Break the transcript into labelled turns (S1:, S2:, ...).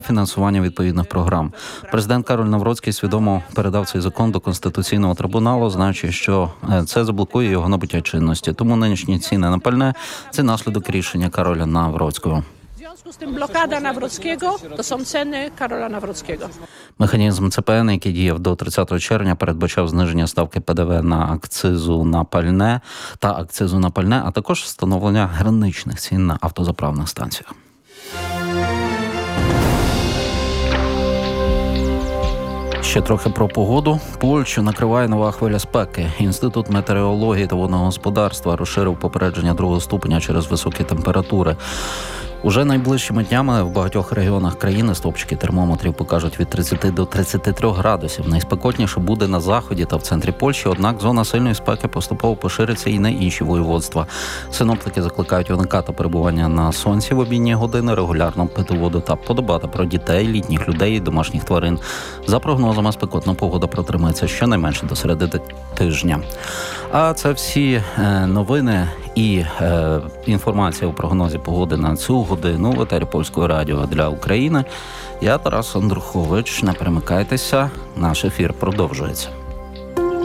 S1: фінансування відповідних програм. Президент Кароль Навроцький свідомо передав цей закон до Конституційного трибуналу, знаючи, що це заблокує його набуття чинності. Тому нинішні ціни на пальне – це наслідок рішення Кароля Навроцького.
S2: Z tym blokada Nawrockiego to są ceny Karola Nawrockiego.
S1: Механізм ЦПН, який діяв до 30 червня, передбачав зниження ставки ПДВ на акцизу на пальне, а також встановлення граничних цін на автозаправних станціях. Ще трохи про погоду. Польщу накриває нова хвиля спеки. Інститут метеорології та водного господарства розширив попередження 2-го ступеня через високі температури. Уже найближчими днями в багатьох регіонах країни стопчики термометрів покажуть від 30 до 33 градусів. Найспекотніше буде на заході та в центрі Польщі, однак зона сильної спеки поступово пошириться і на інші воєводства. Синоптики закликають уникати перебування на сонці в обідні години, регулярно пити воду та подбати про дітей, літніх людей і домашніх тварин. За прогнозами, спекотна погода протримається щонайменше до середини тижня. А це всі новини і інформація у прогнозі погоди на цю годину в етері Польського радіо для України. Я Тарас Андрухович. Не перемикайтеся, наш ефір продовжується.